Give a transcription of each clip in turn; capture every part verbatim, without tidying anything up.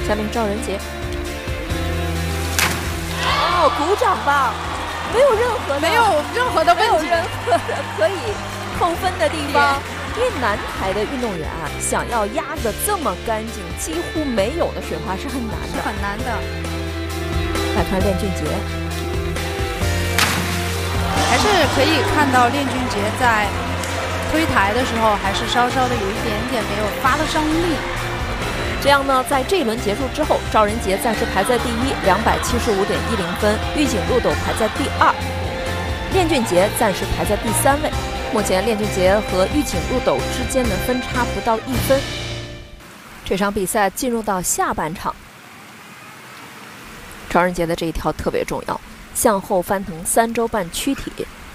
下面赵仁杰。哦，鼓掌吧，没有任何的没有任何的没有问题， 任何的可以扣分的地方。因为男台的运动员啊，想要压得这么干净，几乎没有的水花是很难的， 很难的。 来看练俊杰， 还是可以看到练俊杰在推台的时候，还是稍稍的有一点点没有发得上力。 这样呢，在这一轮结束之后，赵仁杰暂时排在第一，两百七十五点一零分；玉井路斗排在第二，练俊杰暂时排在第三位。目前练俊杰和玉井路斗之间的分差不到一分。这场比赛进入到下半场，赵仁杰的这一跳特别重要，向后翻腾三周半躯体。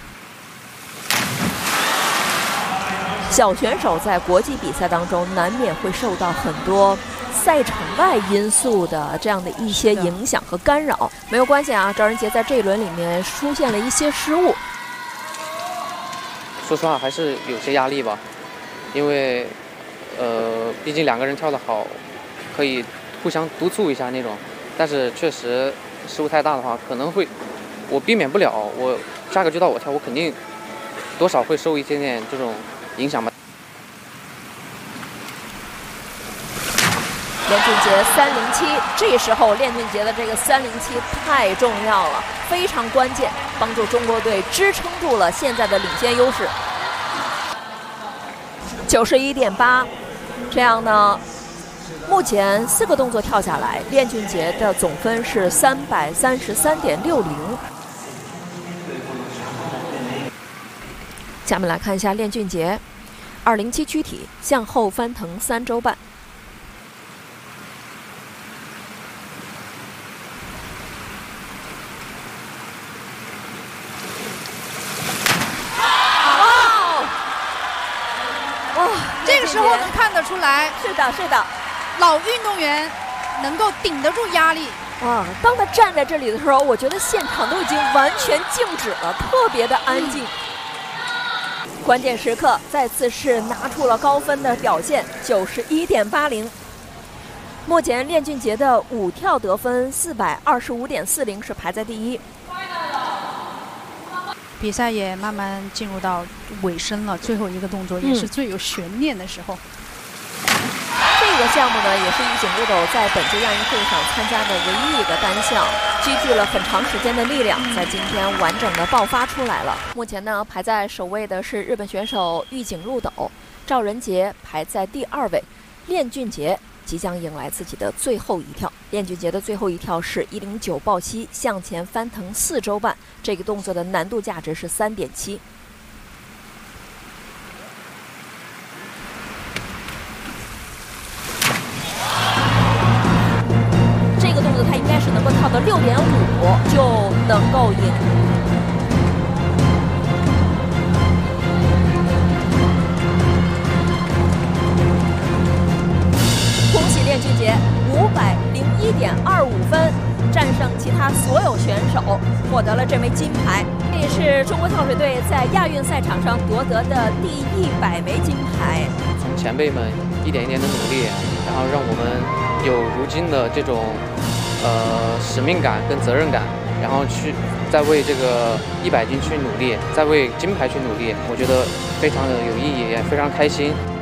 小选手在国际比赛当中难免会受到很多赛场外因素的这样的一些影响和干扰，没有关系啊。赵仁杰在这一轮里面出现了一些失误， 说实话还是有些压力吧，因为呃，毕竟两个人跳得好，可以互相督促一下那种，但是确实失误太大的话，可能会我避免不了，我下个就到我跳，我肯定多少会受一点点这种影响吧。 练俊杰三零七，这时候练俊杰的这个三零七太重要了，非常关键，帮助中国队支撑住了现在的领先优势。九十一点八，这样呢，目前四个动作跳下来，练俊杰的总分是三百三十三点六零。下面来看一下练俊杰，二零七躯体向后翻腾三周半。哇， 这个时候能看得出来， 是的，是的， 老运动员能够顶得住压力。 哇，当他站在这里的时候，我觉得现场都已经完全静止了，特别的安静。嗯、关键时刻再次是拿出了高分的表现，九十一点八零。目前练俊杰的舞跳得分四百二十五点四零是排在第一。 比赛也慢慢进入到尾声了，最后一个动作也是最有悬念的时候。 嗯、这个项目呢，也是玉井路斗在本届亚运会上参加的唯一一个单项，积聚了很长时间的力量，在今天完整的爆发出来了。目前呢，排在首位的是日本选手玉井路斗，赵仁杰排在第二位，练俊杰即将迎来自己的最后一跳。练俊杰的最后一跳是一零九抱膝向前翻腾四周半，这个动作的难度价值是三点七。这个动作他应该是能够跳到六点五就能够赢。恭喜练俊杰五百零一点二五分，战胜其他所有选手，获得了这枚金牌。这也是中国跳水队在亚运赛场上夺得的第一百枚金牌。 从前辈们一点一点的努力，然后让我们有如今的这种呃使命感跟责任感，然后去再为这个一百斤去努力，再为金牌去努力，我觉得非常的有意义，也非常开心。